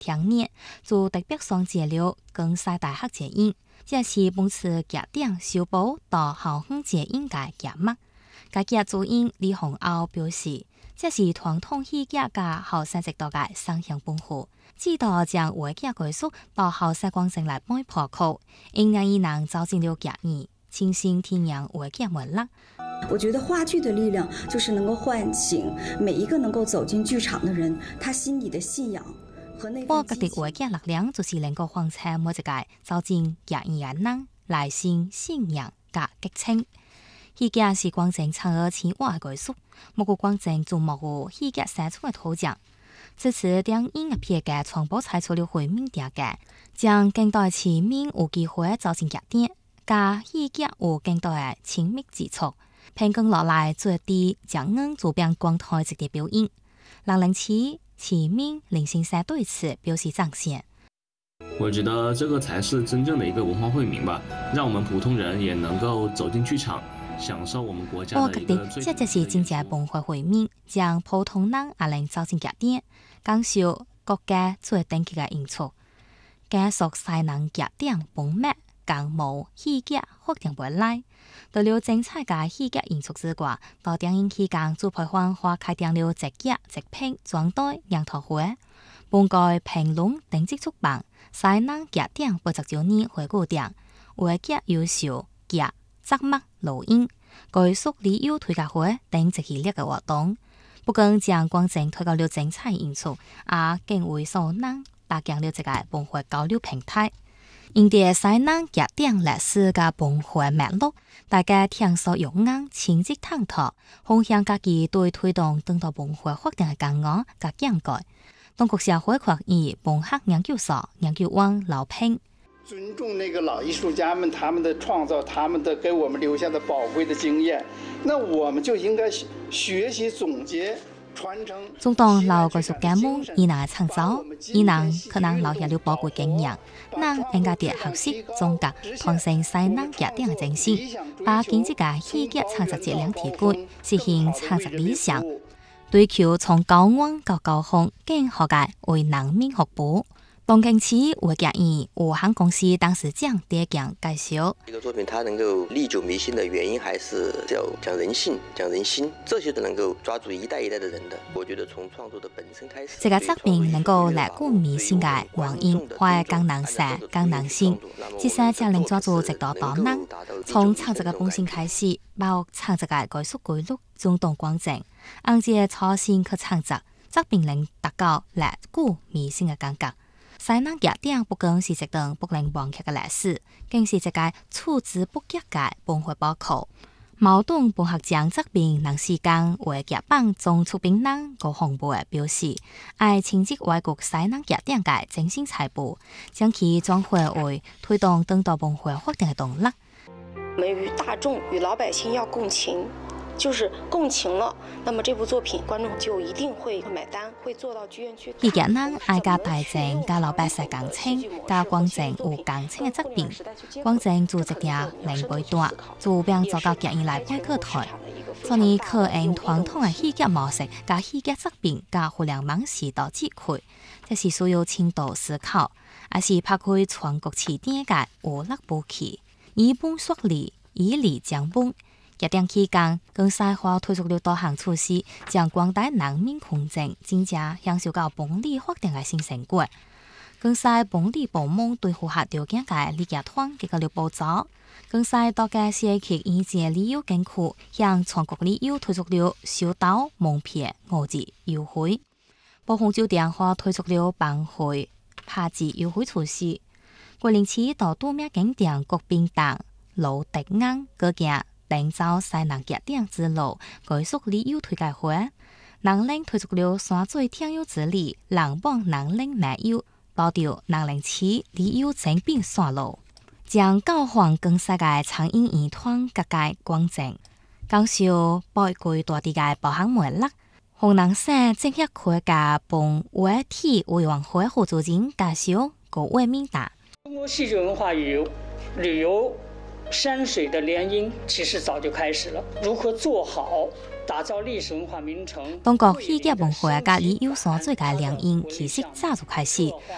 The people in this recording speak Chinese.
听年做特别双节了更晒大学节影，这是本次节点修补到校园节影嘅节目。该节主演李洪傲表示，这是传统戏剧嘅后生值得嘅双向保护，知道将话剧技术到后生观众来买破口，因让伊能走进了节义，亲身体验话剧门啦。 我觉得话剧的力量就是能够唤醒每一个能够走进剧场的人，他心里的信仰和那份激情。 话剧力量就是能够唤醒每一个走进节义嘅人内心信仰嘅激情。戏剧是观众参与青蛙嘅技术，每个观众注目戏剧生出嘅图像。这次电影入片嘅传播采取了回面点嘅，将更多市民有机会走进节点，加戏剧有更多嘅亲密接触。平均落来最低将恩主编光台直接表演，607市民林先生对此表示赞赏。 我觉得这个才是真正的一个文化惠民吧，让我们普通人也能够走进剧场，享受我们国家的一个最。 这就是真正文化惠民，将普通人也能走进节点，感受国家最顶级嘅演出，继续才能节点丰满、感冒戏剧发展未来。除了精彩嘅戏剧演出之外，到电影期间，主办方还开展了直剧、直片、专题研讨会，本届评论定制出版。西南节点89年回顾展，话剧优秀剧节目录音、艺术旅游推介会等一系列嘅活动，不仅将观众推到了精彩演出，也更为所能搭建了一个文化交流平台。因着西南节点历史嘅文化脉络，大家听说用眼亲自探讨，分享家己对推动当代文化发展嘅感恩及见解。中国社会学院文学研究所研究员老平。 尊重那个老艺术家们他们的创造，他们的给我们留下的宝贵的经验，那我们就应该学习总结。 中东老艺术家们伊能创造，伊能可能留下了宝贵经验，能应该啲学习总结，传承西南节点嘅精神，把经济嘅戏剧创作质量提高，实现创作理想，追求从高安到高峰更好嘅为人民服务。东京市话剧院武汉公司当时奖得奖介绍， 这个作品它能够历久弥新的原因，还是要讲人性、讲人心，这些都能够抓住一代一代的人的。我觉得从创作的本身开始， 这个作品能够历久弥新嘅原因，係更能寫、更能新，至少才能抓住直到當人。從創作嘅本身開始，包括創作嘅藝術記錄、中東觀眾，按照初心去創作，作品能達到歷久彌新嘅感覺。西南節點不僅是一段不能忘卻嘅歷史，更是一個處之不竭嘅文化寶庫。矛盾文學獎作品能時間為劇版總出品人高洪培表示，愛親自外國西南節點嘅精神財富，將其轉化為推動當代文化發展嘅動力。 我們與大眾與老百姓要共情。就是共情了，那麼這部作品觀眾就一定會買單，會做到劇院去。 戲劇人愛甲大眾、甲老百姓共情，甲觀眾有共情嘅作品，觀眾做一條能背單，做並做到劇院來配課台。所以可用傳統嘅戲劇模式，甲戲劇作品甲互聯網時代接軌，這是需要深度思考，也是拍開全國起點嘅有力武器，以本說理，以理講本。節點期間，更細化推出了多項措施，將廣大人民群眾真正享受到本地發展嘅新成果。更細本地部門對符合條件嘅理解團給了補助。更細多嘅社區以及旅遊景區向全國旅遊推出了小島門票5折優惠。部分酒店還推出了辦會8折優惠措施。桂林市到多名景點國賓堂、老迪安各件。訂造西南節點之路藝術旅遊推介會，南寧推出了山水天遊之旅，南往南寧漫遊，保留南寧市旅遊精品線路，將交換更世界餐飲園團各界觀眾，感受寶貴大地嘅包含魅力。湖南省政協會嘅本委體委員會副主任介紹各位名單。 中國戲劇文化與旅遊山水的聯姻其實早就開始了，如何做好打造歷史文化名城？ 中國戲劇文化甲旅遊所最佳聯姻其實早就開始，